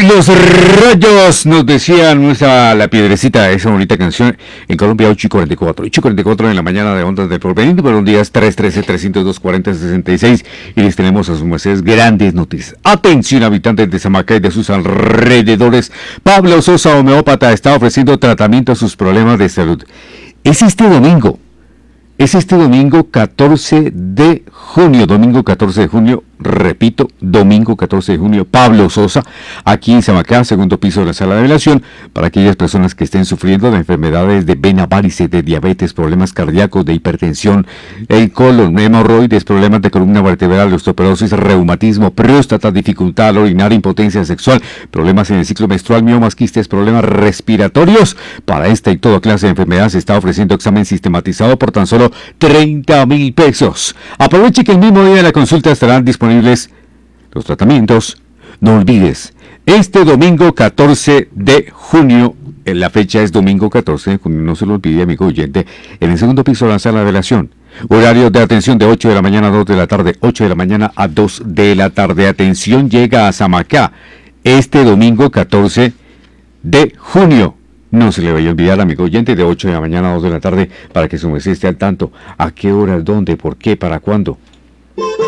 Los rayos, nos decía nuestra La Piedrecita, esa bonita canción. En Colombia 8:44, 8:44 en la mañana de Ondas del Porvenir. Buenos días, 313-302-4066. Y les tenemos a sus mercedes grandes noticias. Atención, habitantes de Samacá y de sus alrededores. Pablo Sosa, homeópata, está ofreciendo tratamiento a sus problemas de salud. Es este domingo 14 de junio, domingo 14 de junio, repito, domingo 14 de junio, Pablo Sosa, aquí en Samacá, segundo piso de la sala de velación, para aquellas personas que estén sufriendo de enfermedades de vena, varices, de diabetes, problemas cardíacos, de hipertensión, el colon, hemorroides, problemas de columna vertebral, osteoporosis, reumatismo, próstata, dificultad al orinar, impotencia sexual, problemas en el ciclo menstrual, miomas, quistes, problemas respiratorios. Para esta y toda clase de enfermedades se está ofreciendo examen sistematizado por tan solo 30,000 pesos. Aproveche que el mismo día de la consulta estarán disponibles los tratamientos. No olvides, este domingo 14 de junio, la fecha es domingo 14 de junio, no se lo olvide, amigo oyente, en el segundo piso de la sala de velación. Horario de atención de 8 de la mañana a 2 de la tarde, 8 de la mañana a 2 de la tarde. Atención, llega a Samacá este domingo 14 de junio. No se le vaya a olvidar, amigo oyente, de 8 de la mañana a 2 de la tarde, para que su merced esté al tanto. ¿A qué horas? ¿Dónde? ¿Por qué? ¿Para cuándo?